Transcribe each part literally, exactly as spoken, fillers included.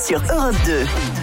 sur Europe deux.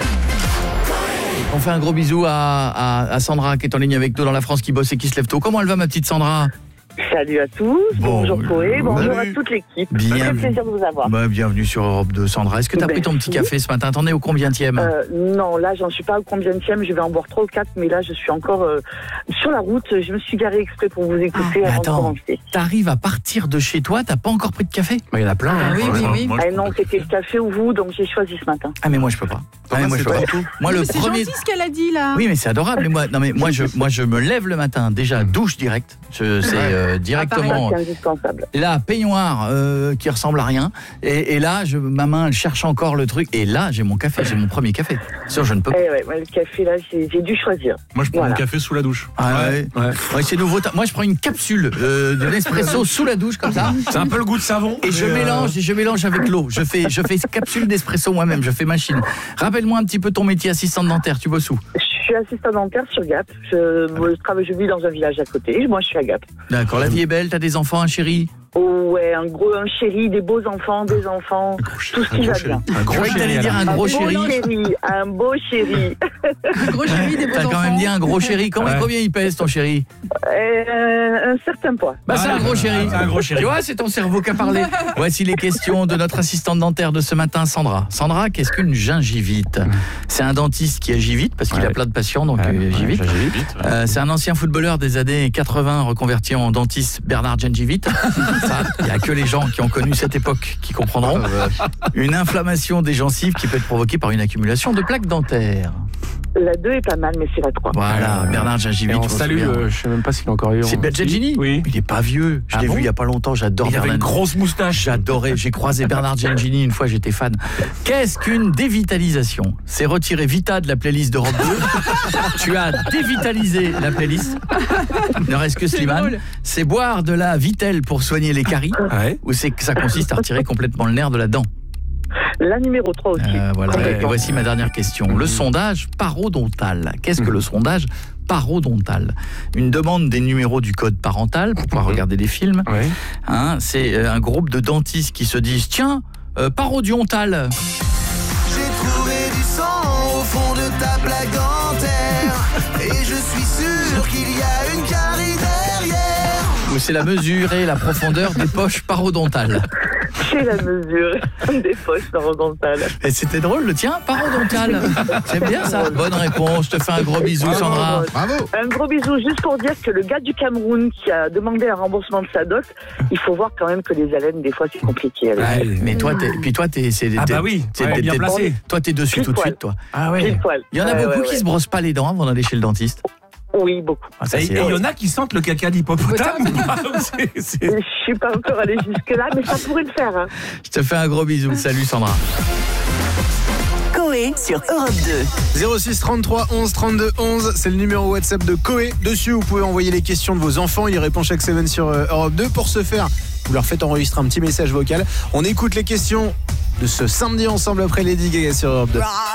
On fait un gros bisou à, à, à Sandra qui est en ligne avec nous dans la France, qui bosse et qui se lève tôt. Comment elle va, ma petite Sandra ? Salut à tous, Bon, bonjour Koé, bonjour salut. à toute l'équipe. Bien. Très plaisir de vous avoir. Bah, bienvenue sur Europe deux, Sandra. Est-ce que tu as Ben, pris ton petit café ce matin ? T'en es au combienième ? Euh, non, là j'en suis pas au combienième, je vais en boire trois ou quatre, mais là je suis encore euh, sur la route. Je me suis garée exprès pour vous écouter Ah, avant attends. de commencer. T'arrives à partir de chez toi, t'as pas encore pris de café ? Il y en a plein. Ah hein, oui, pour oui, l'instant. oui. Moi, je Ah non, prends c'était le café ou vous, donc j'ai choisi ce matin. Ah mais moi je peux pas. Ah, mais moi je peux c'est pas. pas tout. Moi Mais le c'est premier. gentil ce qu'elle a dit là. Oui mais c'est adorable. Mais moi non mais moi je moi je me lève le matin déjà douche direct. Je c'est euh, directement C'est indispensable. là peignoir euh, qui ressemble à rien et, et là je ma main elle cherche encore le truc et là j'ai mon café, j'ai mon premier café. Sûr je ne peux pas. Eh ouais, ouais, le café là, j'ai, j'ai dû choisir. Moi, je prends Voilà. mon café sous la douche. Ah ouais. Ouais. Ouais, c'est nouveau. Moi je prends une capsule euh, de l'espresso sous la douche comme ça. C'est un peu le goût de savon. Et je mais, euh, mélange, et je mélange avec l'eau. Je fais, je fais capsule d'espresso moi-même. Je fais machine. Rappelle-moi un petit peu ton métier, assistante dentaire. Tu bosses où ? Je suis assistante dentaire sur Gap. Je, je travaille, je vis dans un village à côté. Moi, je suis à Gap. D'accord. La vie est belle. T'as des enfants, un chéri ? Oh ouais, un gros, un chéri, des beaux enfants, des enfants, tout ce qui va bien. Un Je gros croyais que t'allais chéri, dire un alors. gros beau chéri. chéri, un beau chéri. Un gros chéri des beaux T'as enfants. quand même dit un gros chéri. Comment, Ouais. Combien il pèse ton chéri ? Euh, un certain poids. Bah c'est Ah, un gros chéri. c'est un gros chéri. Tu vois, c'est ton cerveau qui a parlé. Voici les questions de notre assistante dentaire de ce matin, Sandra. Sandra, qu'est-ce qu'une gingivite ? C'est un dentiste qui agit vite parce qu'il Ouais. a plein de patients, donc Ouais, euh, il agit ouais, vite. j'agis vite, ouais. Euh, c'est un ancien footballeur des années quatre-vingts reconverti en dentiste, Bernard Gengivite. Ça, il n'y a que les gens qui ont connu cette époque qui comprendront. Une inflammation des gencives qui peut être provoquée par une accumulation de plaques dentaires. La deux est pas mal, mais c'est la trois. Voilà, Euh, Bernard Et Gengivite. on je me salue, souviens. euh, je sais même pas s'il est encore vivant. C'est Gengini ? Oui. Il est pas vieux. Je Ah l'ai bon vu il y a pas longtemps. J'adore Il avait Bernard. une grosse moustache. J'adorais. J'ai croisé Bernard Gengini une fois. J'étais fan. Qu'est-ce qu'une dévitalisation ? C'est retirer Vita de la playlist d'Europe deux. Tu as dévitalisé la playlist. Il ne reste que C'est Slimane. drôle. C'est boire de la Vitelle pour soigner les caries. Ouais. Ou c'est que ça consiste à retirer complètement le nerf de la dent. La numéro trois aussi. Euh, voilà. Et Complètement. voici ma dernière question. Le sondage parodontal. Qu'est-ce que le sondage parodontal ? Une demande des numéros du code parental pour pouvoir regarder des films. Ouais. Hein, c'est euh, un groupe de dentistes qui se disent tiens, euh, parodiontal. J'ai trouvé du sang au fond de ta plaque dentaire et je suis sûr qu'il y a une carie derrière. Ou c'est la mesure et la profondeur des poches parodontales. C'est la mesure des poches parodontales. Et c'était drôle le tien, parodontal. C'est bien ça. Bonne réponse. Je te fais un gros bisou, Sandra. Bravo. Un gros bisou juste pour dire que le gars du Cameroun qui a demandé un remboursement de sa dot, il faut voir quand même que les haleines, des fois, c'est compliqué. avec- Ouais. Mais toi, t'es, puis toi, t'es, c'est, Ah t'es- bah oui, c'est- ouais, t'es- bien t'es- placé. Toi, t'es dessus Pile tout de poil. suite, toi. Ah Pile ouais. poil. Il y en a Ouais, beaucoup ouais, qui ouais. se brossent pas les dents avant d'aller chez le dentiste. Oui, beaucoup. Ah, ça, Et c'est- et il y en a qui sentent le caca d'hippopotame. C'est- c'est- Je suis pas encore allée jusque-là, mais ça pourrait le faire. Hein. Je te fais un gros bisou. Salut, Sandra. Koé sur Europe deux. zéro six trente-trois onze trente-deux onze, c'est le numéro WhatsApp de Koé. Dessus, vous pouvez envoyer les questions de vos enfants. Il répond chaque semaine sur euh, Europe deux. Pour ce faire, vous leur faites enregistrer un petit message vocal. On écoute les questions de ce samedi ensemble après Lady Gaga sur Europe deux.